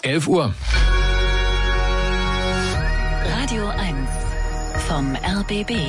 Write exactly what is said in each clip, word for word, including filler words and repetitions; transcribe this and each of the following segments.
elf Uhr. Radio eins vom R B B.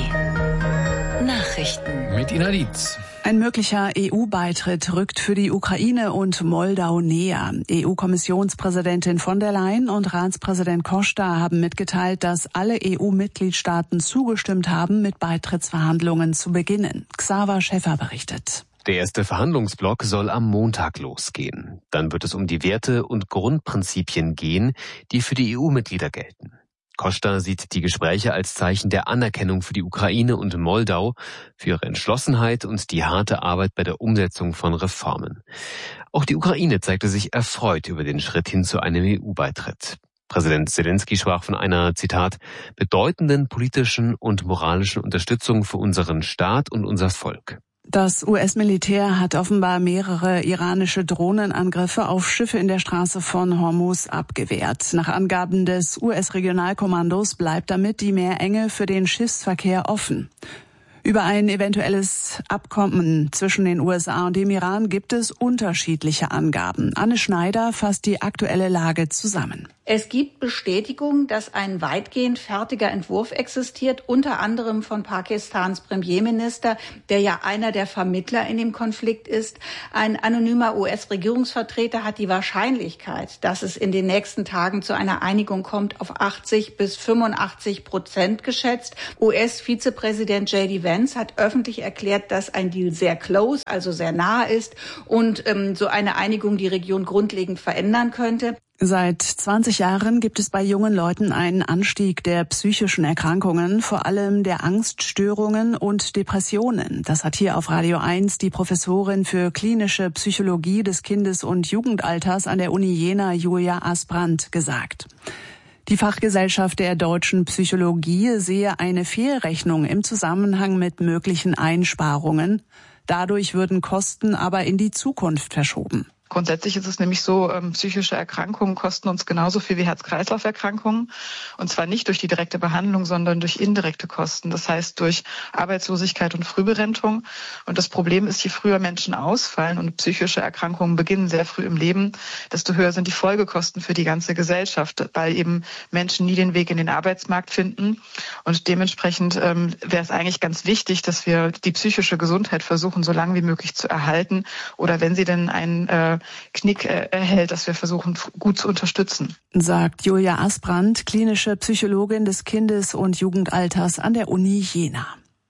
Nachrichten. Mit Ina Dietz. Ein möglicher E U-Beitritt rückt für die Ukraine und Moldau näher. E U-Kommissionspräsidentin von der Leyen und Ratspräsident Costa haben mitgeteilt, dass alle E U-Mitgliedstaaten zugestimmt haben, mit Beitrittsverhandlungen zu beginnen. Xaver Schäffer berichtet. Der erste Verhandlungsblock soll am Montag losgehen. Dann wird es um die Werte und Grundprinzipien gehen, die für die E U-Mitglieder gelten. Costa sieht die Gespräche als Zeichen der Anerkennung für die Ukraine und Moldau, für ihre Entschlossenheit und die harte Arbeit bei der Umsetzung von Reformen. Auch die Ukraine zeigte sich erfreut über den Schritt hin zu einem E U-Beitritt. Präsident Zelensky sprach von einer, Zitat, bedeutenden politischen und moralischen Unterstützung für unseren Staat und unser Volk. Das U S-Militär hat offenbar mehrere iranische Drohnenangriffe auf Schiffe in der Straße von Hormuz abgewehrt. Nach Angaben des U S-Regionalkommandos bleibt damit die Meerenge für den Schiffsverkehr offen. Über ein eventuelles Abkommen zwischen den U S A und dem Iran gibt es unterschiedliche Angaben. Anne Schneider fasst die aktuelle Lage zusammen. Es gibt Bestätigung, dass ein weitgehend fertiger Entwurf existiert, unter anderem von Pakistans Premierminister, der ja einer der Vermittler in dem Konflikt ist. Ein anonymer U S-Regierungsvertreter hat die Wahrscheinlichkeit, dass es in den nächsten Tagen zu einer Einigung kommt, auf achtzig bis fünfundachtzig Prozent geschätzt. U S-Vizepräsident J D Vance hat öffentlich erklärt, dass ein Deal sehr close, also sehr nahe ist und ähm, so eine Einigung die Region grundlegend verändern könnte. Seit zwanzig Jahren gibt es bei jungen Leuten einen Anstieg der psychischen Erkrankungen, vor allem der Angststörungen und Depressionen. Das hat hier auf Radio eins die Professorin für klinische Psychologie des Kindes- und Jugendalters an der Uni Jena, Julia Asbrandt, gesagt. Die Fachgesellschaft der deutschen Psychologie sehe eine Fehlrechnung im Zusammenhang mit möglichen Einsparungen. Dadurch würden Kosten aber in die Zukunft verschoben. Grundsätzlich ist es nämlich so, ähm, psychische Erkrankungen kosten uns genauso viel wie Herz-Kreislauf-Erkrankungen. Und zwar nicht durch die direkte Behandlung, sondern durch indirekte Kosten. Das heißt durch Arbeitslosigkeit und Frühberentung. Und das Problem ist, je früher Menschen ausfallen und psychische Erkrankungen beginnen sehr früh im Leben, desto höher sind die Folgekosten für die ganze Gesellschaft, weil eben Menschen nie den Weg in den Arbeitsmarkt finden. Und dementsprechend ähm, wäre es eigentlich ganz wichtig, dass wir die psychische Gesundheit versuchen, so lange wie möglich zu erhalten. Oder wenn sie denn einen äh, Knick erhält, dass wir versuchen, gut zu unterstützen. Sagt Julia Asbrandt, klinische Psychologin des Kindes- und Jugendalters an der Uni Jena.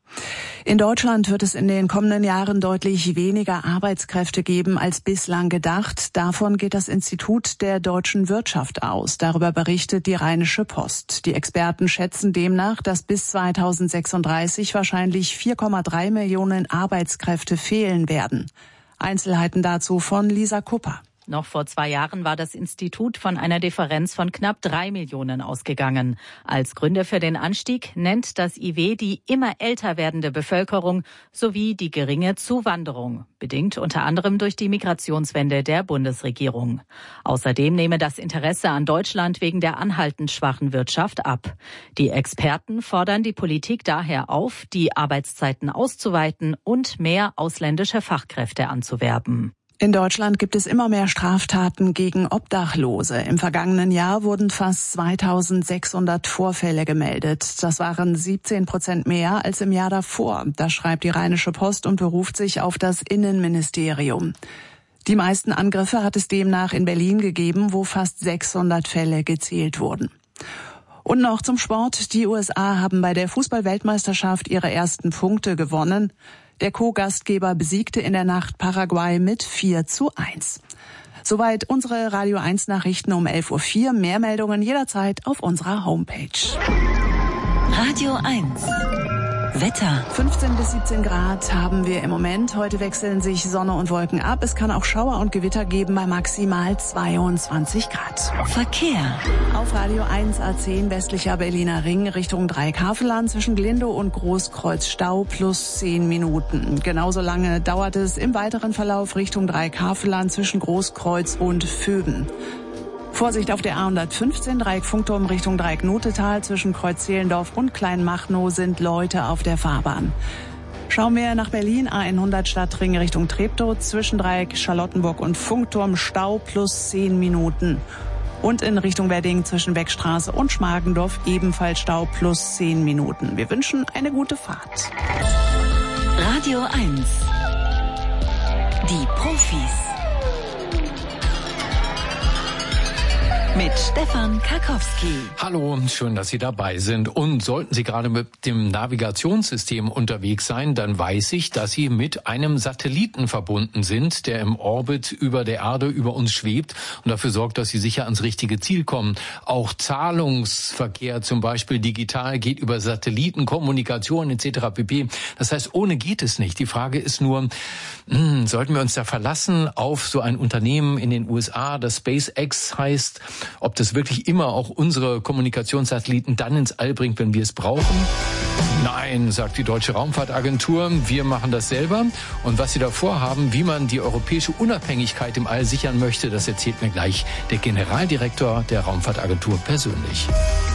In Deutschland wird es in den kommenden Jahren deutlich weniger Arbeitskräfte geben als bislang gedacht. Davon geht das Institut der deutschen Wirtschaft aus. Darüber berichtet die Rheinische Post. Die Experten schätzen demnach, dass bis zweitausendsechsunddreißig wahrscheinlich vier Komma drei Millionen Arbeitskräfte fehlen werden. Einzelheiten dazu von Lisa Kupper. Noch vor zwei Jahren war das Institut von einer Differenz von knapp drei Millionen ausgegangen. Als Gründe für den Anstieg nennt das I W die immer älter werdende Bevölkerung sowie die geringe Zuwanderung, bedingt unter anderem durch die Migrationswende der Bundesregierung. Außerdem nehme das Interesse an Deutschland wegen der anhaltend schwachen Wirtschaft ab. Die Experten fordern die Politik daher auf, die Arbeitszeiten auszuweiten und mehr ausländische Fachkräfte anzuwerben. In Deutschland gibt es immer mehr Straftaten gegen Obdachlose. Im vergangenen Jahr wurden fast zweitausendsechshundert Vorfälle gemeldet. Das waren siebzehn Prozent mehr als im Jahr davor. Das schreibt die Rheinische Post und beruft sich auf das Innenministerium. Die meisten Angriffe hat es demnach in Berlin gegeben, wo fast sechshundert Fälle gezählt wurden. Und noch zum Sport. Die U S A haben bei der Fußball-Weltmeisterschaft ihre ersten Punkte gewonnen. Der Co-Gastgeber besiegte in der Nacht Paraguay mit vier zu eins. Soweit unsere Radio eins Nachrichten um elf Uhr vier. Mehr Meldungen jederzeit auf unserer Homepage. Radio eins. Wetter. fünfzehn bis siebzehn Grad haben wir im Moment. Heute wechseln sich Sonne und Wolken ab. Es kann auch Schauer und Gewitter geben bei maximal zweiundzwanzig Grad. Verkehr. Auf Radio eins A zehn westlicher Berliner Ring Richtung Dreieckhavelan zwischen Glindow und Großkreuz Stau plus zehn Minuten. Genauso lange dauert es im weiteren Verlauf Richtung Dreieckhavelan zwischen Großkreuz und Vöben. Vorsicht auf der A hundertfünfzehn, Dreieck Funkturm Richtung Dreieck Notetal. Zwischen Kreuz Zehlendorf und Kleinmachnow sind Leute auf der Fahrbahn. Schauen wir nach Berlin, A hundert Stadtring Richtung Treptow. Zwischen Dreieck Charlottenburg und Funkturm Stau plus zehn Minuten. Und in Richtung Wedding zwischen Beckstraße und Schmargendorf ebenfalls Stau plus zehn Minuten. Wir wünschen eine gute Fahrt. Radio eins. Die Profis. Mit Stefan Karkowski. Hallo, schön, dass Sie dabei sind. Und sollten Sie gerade mit dem Navigationssystem unterwegs sein, dann weiß ich, dass Sie mit einem Satelliten verbunden sind, der im Orbit über der Erde über uns schwebt und dafür sorgt, dass Sie sicher ans richtige Ziel kommen. Auch Zahlungsverkehr zum Beispiel digital geht über Satelliten, Kommunikation et cetera pp. Das heißt, ohne geht es nicht. Die Frage ist nur, mh, sollten wir uns da verlassen auf so ein Unternehmen in den U S A, das SpaceX heißt, ob das wirklich immer auch unsere Kommunikationssatelliten dann ins All bringt, wenn wir es brauchen? Nein, sagt die Deutsche Raumfahrtagentur, wir machen das selber. Und was sie da vorhaben, wie man die europäische Unabhängigkeit im All sichern möchte, das erzählt mir gleich der Generaldirektor der Raumfahrtagentur persönlich.